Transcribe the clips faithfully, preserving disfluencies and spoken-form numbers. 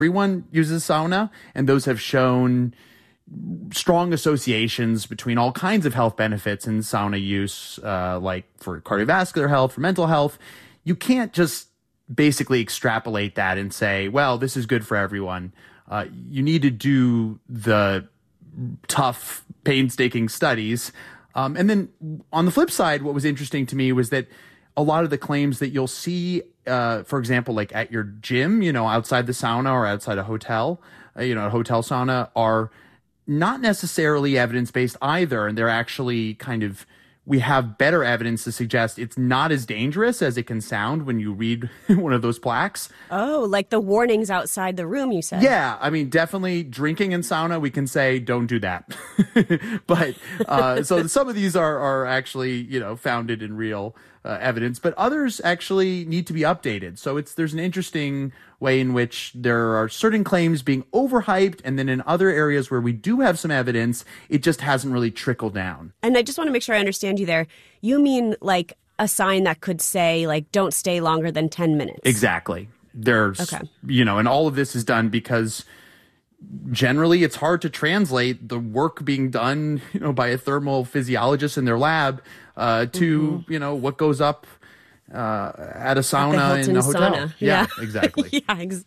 everyone uses sauna, and those have shown strong associations between all kinds of health benefits in sauna use, uh, like for cardiovascular health, for mental health. You can't just basically extrapolate that and say, well, this is good for everyone. Uh, you need to do the tough, painstaking studies. Um, and then on the flip side, what was interesting to me was that a lot of the claims that you'll see, uh, for example, like at your gym, you know, outside the sauna or outside a hotel, uh, you know, a hotel sauna, are not necessarily evidence-based either. And they're actually kind of, we have better evidence to suggest it's not as dangerous as it can sound when you read one of those plaques. Oh, like the warnings outside the room, you said. Yeah, I mean, definitely drinking in sauna, we can say, don't do that. But uh, so some of these are, are actually, you know, founded in real uh, evidence, but others actually need to be updated. So it's there's an interesting way in which there are certain claims being overhyped, and then in other areas where we do have some evidence, it just hasn't really trickled down. And I just want to make sure I understand you there. You mean like a sign that could say, like, don't stay longer than ten minutes? Exactly. There's, okay. you know, and all of this is done because generally it's hard to translate the work being done, you know, by a thermal physiologist in their lab uh, to, mm-hmm. you know, what goes up uh, at a sauna in a hotel. Sauna. Yeah, yeah, exactly. yeah, ex-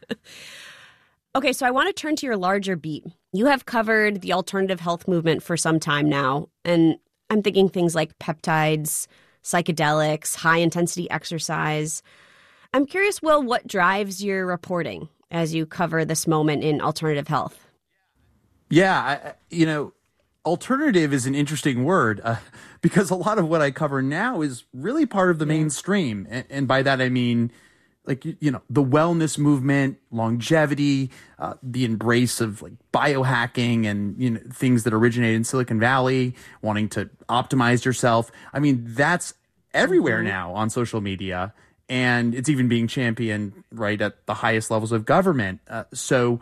Okay, so I want to turn to your larger beat. You have covered the alternative health movement for some time now, and I'm thinking things like peptides, psychedelics, high-intensity exercise. I'm curious, Will, what drives your reporting as you cover this moment in alternative health? Yeah, I, you know, alternative is an interesting word uh, because a lot of what I cover now is really part of the yeah. mainstream. And, and by that, I mean, like, you know, the wellness movement, longevity, uh, the embrace of like biohacking and, you know, things that originate in Silicon Valley, wanting to optimize yourself. I mean, that's everywhere mm-hmm. now on social media. And it's even being championed right at the highest levels of government. Uh, so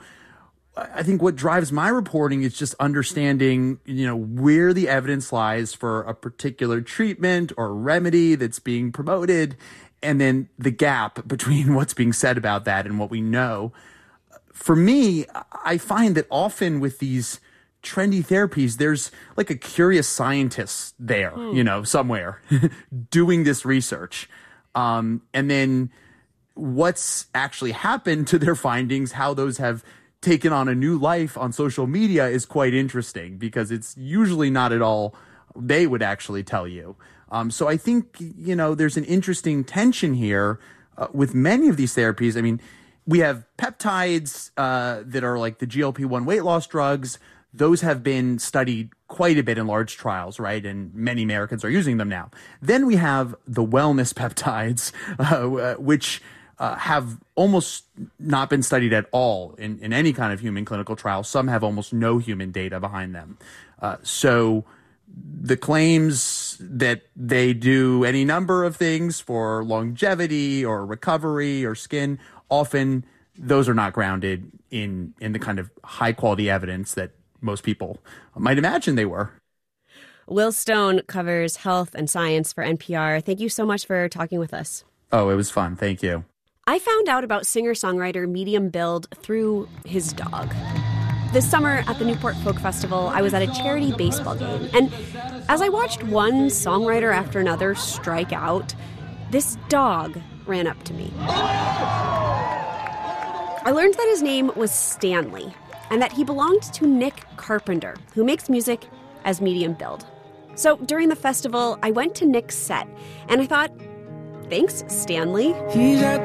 I think what drives my reporting is just understanding, you know, where the evidence lies for a particular treatment or remedy that's being promoted, and then the gap between what's being said about that and what we know. For me, I find that often with these trendy therapies, there's like a curious scientist there, mm. you know, somewhere doing this research. Um, and then what's actually happened to their findings, how those have taken on a new life on social media is quite interesting because it's usually not at all they would actually tell you. Um, so I think, you know, there's an interesting tension here uh, with many of these therapies. I mean, we have peptides uh, that are like the G L P one weight loss drugs. Those have been studied quite a bit in large trials, right? And many Americans are using them now. Then we have the wellness peptides, uh, which uh, have almost not been studied at all in, in any kind of human clinical trial. Some have almost no human data behind them. Uh, so the claims that they do any number of things for longevity or recovery or skin, often those are not grounded in, in the kind of high quality evidence that most people might imagine they were. Will Stone covers health and science for N P R. Thank you so much for talking with us. Oh, it was fun. Thank you. I found out about singer-songwriter Medium Build through his dog. This summer at the Newport Folk Festival, I was at a charity baseball game. And as I watched one songwriter after another strike out, this dog ran up to me. I learned that his name was Stanley, and that he belonged to Nick Carpenter, who makes music as Medium Build. So during the festival, I went to Nick's set, and I thought, thanks, Stanley. He's at